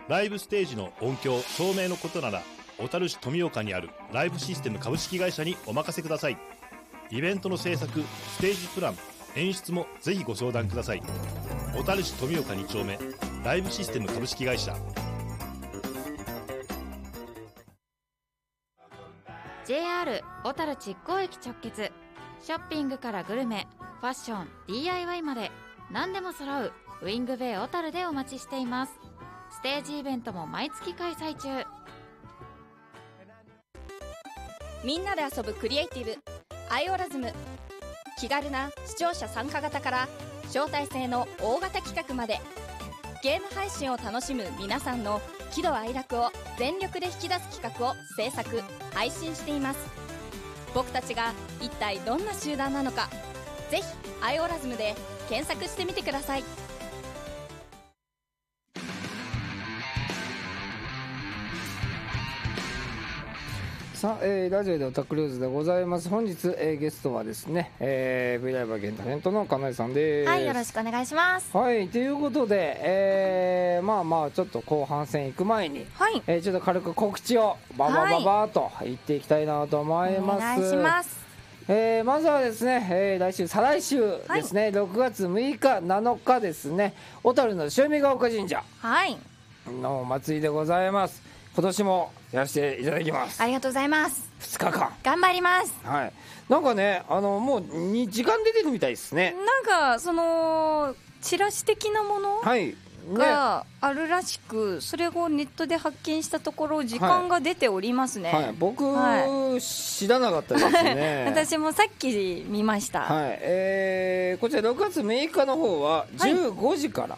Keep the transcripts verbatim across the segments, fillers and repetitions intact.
ライブステージの音響照明のことなら小樽市富岡にあるライブシステム株式会社にお任せください。イベントの制作、ステージプラン、演出もぜひご相談ください。小樽市富岡に丁目ライブシステム株式会社。 ジェイアール 小樽築港駅直結、ショッピングからグルメ、ファッション、 ディーアイワイ まで何でも揃うウィングベイ小樽でお待ちしています。ステージイベントも毎月開催中。 みんなで遊ぶクリエイティブアイオラズム、気軽な視聴者参加型から招待制の大型企画まで、ゲーム配信を楽しむ皆さんの喜怒哀楽を全力で引き出す企画を制作配信しています。僕たちが一体どんな集団なのか、ぜひアイオラズムで検索してみてください。 さあ、えー、ラジオでオタクルーズでございます。本日、えー、ゲストはですね、えー、V ライブアゲンタレントの金井さんです。 はい、よろしくお願いします。 はい、ということで、えー、まあまあちょっと後半戦行く前に、 はい、 えー、ちょっと軽く告知をババババーと言っていきたいなと思います。 お願いします。 えー、まずはですね、えー、来週再来週ですね、はい、ろくがつむいかなのかですね、小樽の塩見ヶ丘神社のお祭りでございます。今年もやらせていただきます。 ありがとうございます。 ふつかかん頑張ります。 はい、なんかね、あのもうにじかん出てるみたいですね。 なんかそのチラシ的なもの、はいね、があるらしく、それをネットで発見したところ時間が出ておりますね。 はいはい、僕、はい、知らなかったですね。 私もさっき見ました。 はい、えー、こちらろくがつむいかの方はじゅうごじから、はい、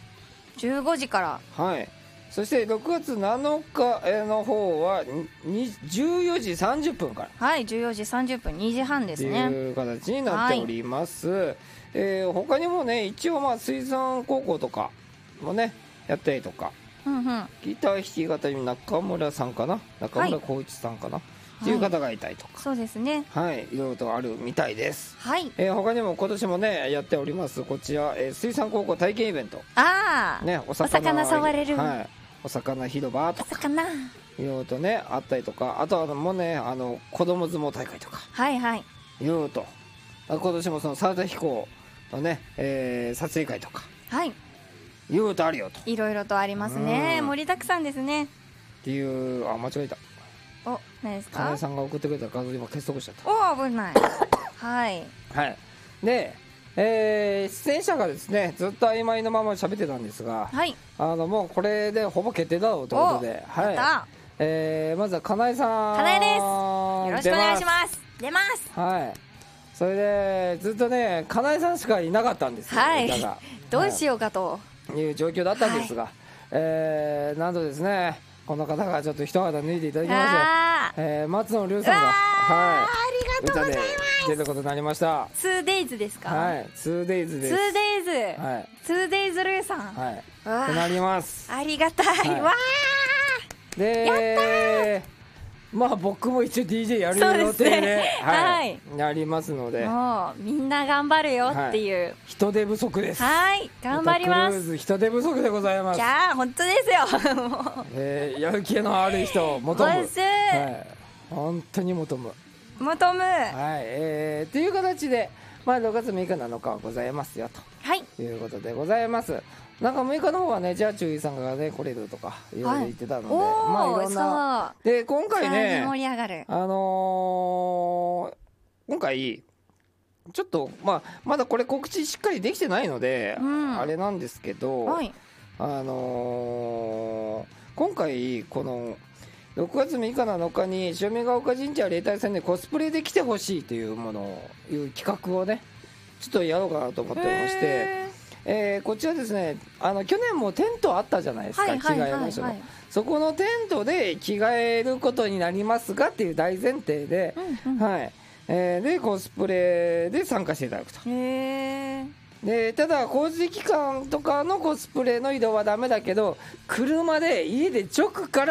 じゅうごじからはい、そしてろくがつなのかの方はじゅうよじさんじゅっぷんから、 はい、じゅうよじさんじゅっぷん、にじはんですね。 という形になっております。はい、えー、他にもね、一応まあ水産高校とかもねやったりとか、うんうん、ギター弾き語り中村さんかな、中村浩一さんかな、はい、っていう方がいたりとか、 そうですね、 はい、いろいろとあるみたいです。 はい、 えー、他にも今年もねやっておりますこちら、えー、水産高校体験イベント、 ああ、 ね、お魚、お魚触れる、 はい、お魚広場とか、 お魚いろいろとねあったりとか、あとはもうね、あの子供相撲大会とか、 はいはい、 いろいろと今年もそのサウダ飛行のね、えー、撮影会とか、はい、いろいろとあるよと、 いろいろとありますね。盛りだくさんですね。 っていう、あ、間違えた。 お、何ですか。 金井さんが送ってくれた画像今消しとこしちゃった。 おー、危ない。はいはいで、えー、出演者がですねずっと曖昧のまま喋ってたんですが、はい、あのもうこれでほぼ決定だろうということで、はい、えー、まずは金井さん。 金井です。よろしくお願いします。出ます。 はい、それでずっとね金井さんしかいなかったんですよ、 はい、どうしようかと、 はい、いう状況だったんですが、はい、えー、なんとですねこの方がちょっと一肌脱いでいただきまして、えー、松野龍さんが、はい、 ありがとうございます。 歌で出ることになりました。 ツーデイズ ですか。 はい、ツーデイズ です。 ツーデイズ、 はい、 ツーデイズ ルーさん、 はい、となります。 ありがたい、はい、わーで、やったー。まあ僕も一応 ディージェー やる予定で、ね、はい、はい、やりますので、 もうみんな頑張るよっていう、はい、 人手不足です。 はい、頑張ります。 オタクルーズ人手不足でございます。 いやー本当ですよ。もう、 えー、やる気のある人を求む、はい、本当に求む求む、はい、 えー、という形で、まあ、ろくがつむいかなのかはございますよと、はい、いうことでございます。なんかむいかの方はね、じゃあ注意さんがね来れるとかいろいろ言ってたので、はい、まあいろんなで今回ね、 盛り上がる、 あのー、今回ちょっと、まあ、まだこれ告知しっかりできてないので、うん、あれなんですけど、はい、あのー、今回このろくがつむいかなのかに塩見ヶ丘神社例大祭でコスプレで来てほしいというものをいう企画をねちょっとやろうかなと思っておりまして、えー、こちらですね、あの去年もテントあったじゃないですか、着替え場所の、そこのテントで着替えることになりますがっていう大前提で、うんうん、はい、えー、でコスプレで参加していただくと。へー。でただ工事期間とかのコスプレの移動はダメだけど、車で家で直から